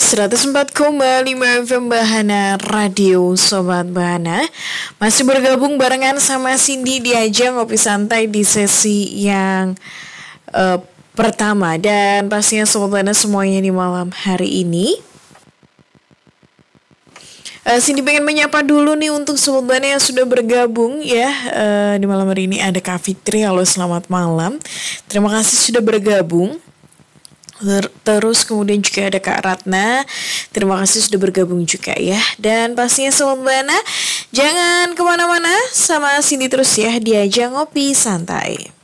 104,5 FM Bahana Radio Sobat Bahana. Masih bergabung barengan sama Cindy di ajang Ngopi Santai di sesi yang pertama. Dan pastinya Sobat Bahana semuanya di malam hari ini. Cindy pengen menyapa dulu nih untuk Sobat Bahana yang sudah bergabung ya. Di malam hari ini ada Kak Fitri. Halo, selamat malam. Terima kasih sudah bergabung. Terus kemudian juga ada Kak Ratna. Terima kasih sudah bergabung juga ya. Dan pastinya Sobat Bahana, jangan kemana-mana, sama Cindy terus ya di ajang Ngopi Santai.